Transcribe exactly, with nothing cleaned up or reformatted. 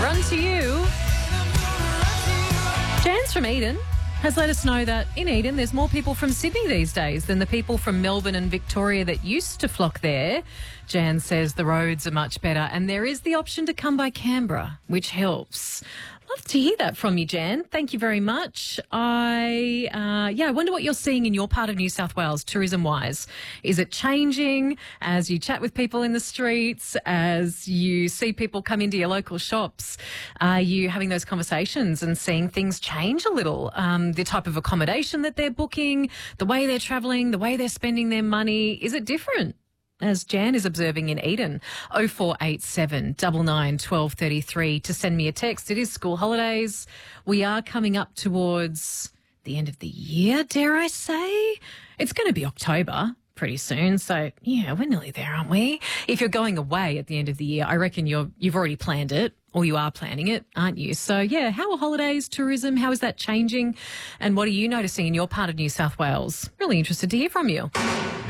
Run to you. Jan's from Eden has let us know that in Eden there's more people from Sydney these days than the people from Melbourne and Victoria that used to flock there. Jan says the roads are much better and there is the option to come by Canberra, which helps. Love to hear that from you, Jan. Thank you very much. I, uh, yeah, I wonder what you're seeing in your part of New South Wales, tourism-wise. Is it changing as you chat with people in the streets, as you see people come into your local shops? Are you having those conversations and seeing things change a little? Um, the type of accommodation that they're booking, the way they're travelling, the way they're spending their money, is it different? As Jan is observing in Eden, oh four eight seven, nine nine, one two three three to send me a text. It is school holidays. We are coming up towards the end of the year, dare I say. It's going to be October pretty soon. So, yeah, we're nearly there, aren't we? If you're going away at the end of the year, I reckon you're, you've already planned it, or you are planning it, aren't you? So, yeah, how are holidays, tourism? How is that changing? And what are you noticing in your part of New South Wales? Really interested to hear from you.